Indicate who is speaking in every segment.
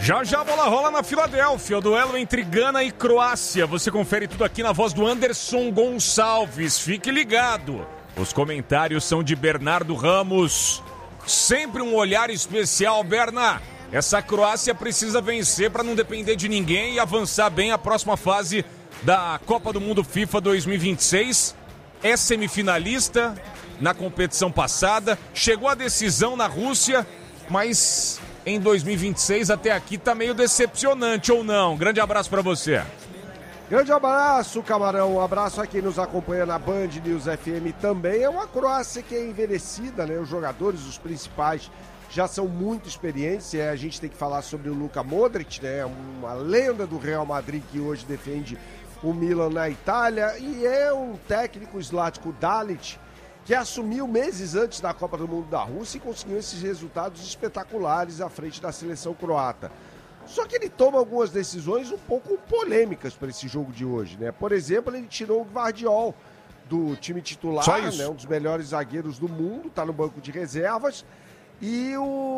Speaker 1: Já já a bola rola na Filadélfia, o duelo entre Gana e Croácia. Você confere tudo aqui na voz do Anderson Gonçalves. Fique ligado. Os comentários são de Bernardo Ramos. Sempre um olhar especial, Berna. Essa Croácia precisa vencer para não depender de ninguém e avançar bem a próxima fase da Copa do Mundo FIFA 2026. É semifinalista na competição passada, chegou à decisão na Rússia, mas em 2026 até aqui tá meio decepcionante, ou não? Grande abraço para você.
Speaker 2: Grande abraço, Camarão. Um abraço a quem nos acompanha na Band News FM também. É uma Croácia que é envelhecida, né? Os jogadores, os principais, já são muito experientes. A gente tem que falar sobre o Luka Modric, né? Uma lenda do Real Madrid que hoje defende o Milan na Itália. E é um técnico, Zlatko Dalic, que assumiu meses antes da Copa do Mundo da Rússia e conseguiu esses resultados espetaculares à frente da seleção croata. Só que ele toma algumas decisões um pouco polêmicas para esse jogo de hoje, né? Por exemplo, ele tirou o Gvardiol do time titular, né? Um dos melhores zagueiros do mundo, está no banco de reservas. E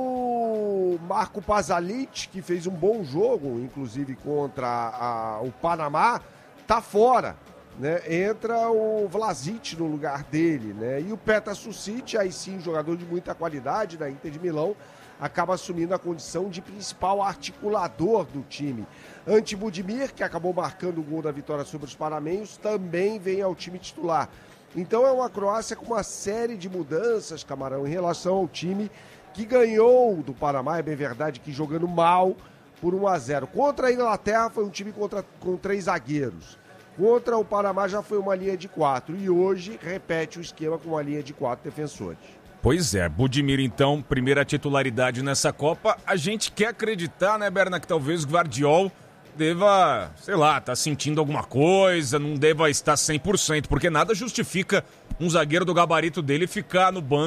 Speaker 2: o Marco Pasalic, que fez um bom jogo, inclusive contra o Panamá, tá fora. Né? Entra o Vlasic no lugar dele, né? E o Petar Susic, aí sim, jogador de muita qualidade da Inter de Milão, acaba assumindo a condição de principal articulador do time. Ante Budimir, que acabou marcando o gol da vitória sobre os panamenhos, também vem ao time titular. Então é uma Croácia com uma série de mudanças, Camarão, em relação ao time que ganhou do Panamá, é bem verdade que jogando mal por 1-0. Contra a Inglaterra foi um time com 3 zagueiros. Contra o Panamá já foi uma linha de 4 e hoje repete o esquema com uma linha de 4 defensores.
Speaker 1: Pois é, Budimir então, primeira titularidade nessa Copa. A gente quer acreditar, né, Berna, que talvez o Gvardiol deva, sei lá, tá sentindo alguma coisa, não deva estar 100%, porque nada justifica um zagueiro do gabarito dele ficar no banco